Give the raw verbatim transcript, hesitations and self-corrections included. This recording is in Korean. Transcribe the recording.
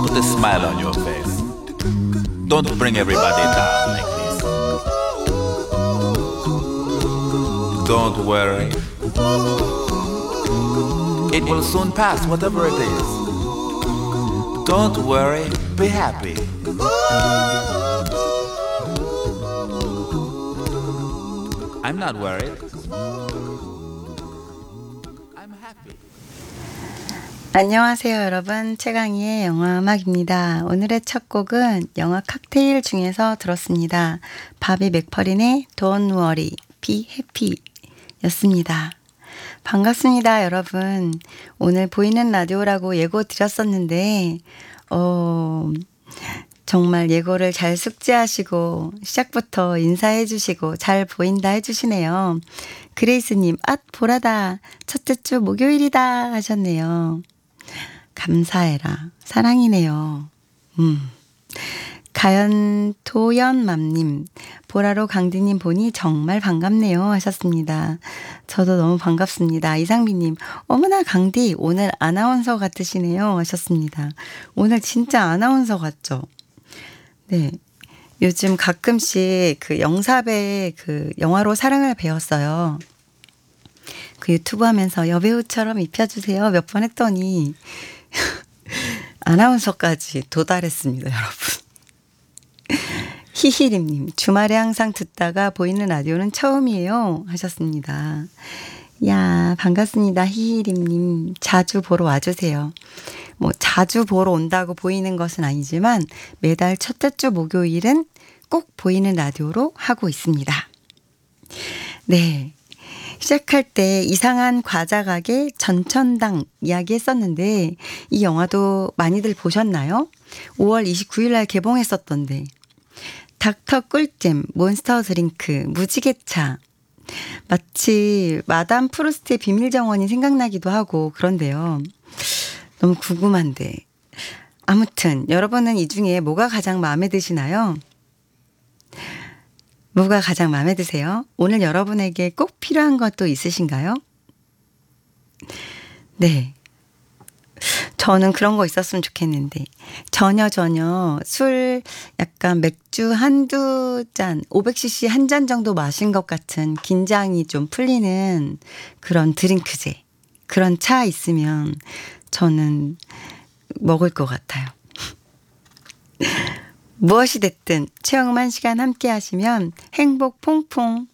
Put a smile on your face. Don't bring everybody down like this. Don't worry. It will soon pass, whatever it is. Don't worry, be happy. I'm not worried. I'm happy. 안녕하세요, 여러분. 최강희의 영화 음악입니다. 오늘의 첫 곡은 영화 칵테일 중에서 들었습니다. 바비 맥퍼린의 Don't Worry, Be Happy 였습니다. 반갑습니다, 여러분. 오늘 보이는 라디오라고 예고 드렸었는데 어, 정말 예고를 잘 숙지하시고 시작부터 인사해 주시고 잘 보인다 해주시네요. 그레이스님, 앗 보라다. 첫째 주 목요일이다 하셨네요. 감사해라. 사랑이네요. 음. 가연 도연맘님, 보라로 강디님 보니 정말 반갑네요 하셨습니다. 저도 너무 반갑습니다. 이상미님, 어머나 강디 오늘 아나운서 같으시네요 하셨습니다. 오늘 진짜 아나운서 같죠? 네. 요즘 가끔씩 그 영삽의 그 영화로 사랑을 배웠어요. 그 유튜브 하면서 여배우처럼 입혀주세요 몇 번 했더니 아나운서까지 도달했습니다, 여러분. 히히림님, 주말에 항상 듣다가 보이는 라디오는 처음이에요 하셨습니다. 야, 반갑습니다. 히히림님, 자주 보러 와주세요. 뭐 자주 보러 온다고 보이는 것은 아니지만 매달 첫째 주 목요일은 꼭 보이는 라디오로 하고 있습니다. 네. 시작할 때 이상한 과자 가게 전천당 이야기 했었는데 이 영화도 많이들 보셨나요? 오월 이십구일 날 개봉했었던데 닥터 꿀잼, 몬스터 드링크, 무지개차 마치 마담 프루스트의 비밀정원이 생각나기도 하고 그런데요. 너무 궁금한데 아무튼 여러분은 이 중에 뭐가 가장 마음에 드시나요? 뭐가 가장 마음에 드세요? 오늘 여러분에게 꼭 필요한 것도 있으신가요? 네. 저는 그런 거 있었으면 좋겠는데 전혀 전혀 술 약간 맥주 한두 잔 오백 씨씨 한 잔 정도 마신 것 같은 긴장이 좀 풀리는 그런 드링크제 그런 차 있으면 저는 먹을 것 같아요. 무엇이 됐든 체험한 시간 함께 하시면 행복 퐁퐁